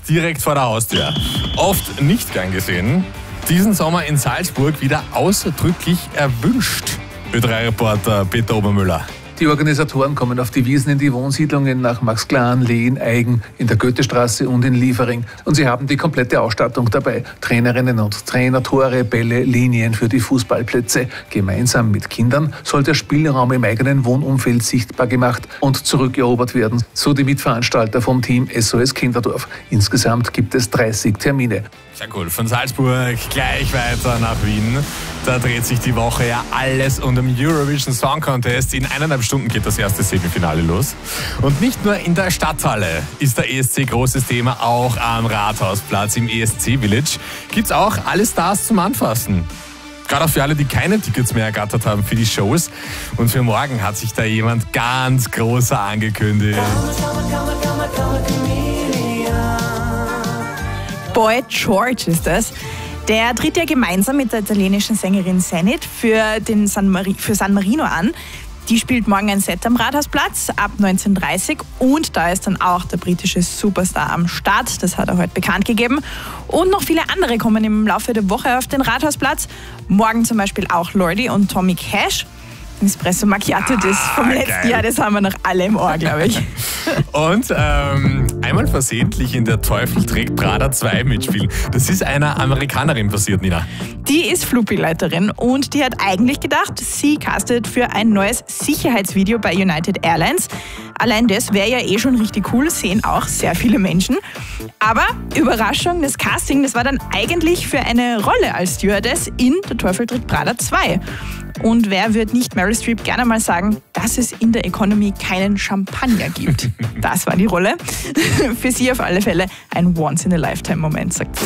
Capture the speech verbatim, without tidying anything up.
direkt vor der Haustür. Oft nicht gern gesehen. Diesen Sommer in Salzburg wieder ausdrücklich erwünscht. Ö drei Reporter Peter Obermüller. Die Organisatoren kommen auf die Wiesn in die Wohnsiedlungen nach Maxglan, Lehn, Eigen, in der Goethestraße und in Liefering. Und sie haben die komplette Ausstattung dabei. Trainerinnen und Trainer, Tore, Bälle, Linien für die Fußballplätze. Gemeinsam mit Kindern soll der Spielraum im eigenen Wohnumfeld sichtbar gemacht und zurückerobert werden. So die Mitveranstalter vom Team S O S Kinderdorf. Insgesamt gibt es dreißig Termine. Sehr cool. Von Salzburg gleich weiter nach Wien. Da dreht sich die Woche ja alles um den Eurovision Song Contest. In eineinhalb Stunden geht das erste Semifinale los. Und nicht nur in der Stadthalle ist der E S C großes Thema, auch am Rathausplatz im E S C Village gibt's auch alle Stars zum Anfassen. Gerade auch für alle, die keine Tickets mehr ergattert haben für die Shows. Und für morgen hat sich da jemand ganz großer angekündigt. Boy George ist das. Der tritt ja gemeinsam mit der italienischen Sängerin Zenit für, den San, Mari- für San Marino an. Die spielt morgen ein Set am Rathausplatz ab neunzehn Uhr dreißig und da ist dann auch der britische Superstar am Start. Das hat er heute bekannt gegeben. Und noch viele andere kommen im Laufe der Woche auf den Rathausplatz. Morgen zum Beispiel auch Lordi und Tommy Cash. Espresso Macchiato, das vom letzten geil. Jahr, das haben wir noch alle im Ohr, glaube ich. Und ähm, einmal versehentlich in Der Teufel trägt Prada zwei mitspielen. Das ist einer Amerikanerin passiert, Nina. Die ist Flugbegleiterin und die hat eigentlich gedacht, sie castet für ein neues Sicherheitsvideo bei United Airlines. Allein das wäre ja eh schon richtig cool, sehen auch sehr viele Menschen. Aber Überraschung, das Casting, das war dann eigentlich für eine Rolle als Stewardess in Der Teufel trägt Prada zwei. Und wer wird nicht Meryl Streep gerne mal sagen, dass es in der Economy keinen Champagner gibt? Das war die Rolle. Für sie auf alle Fälle ein Once-in-a-Lifetime-Moment, sagt sie.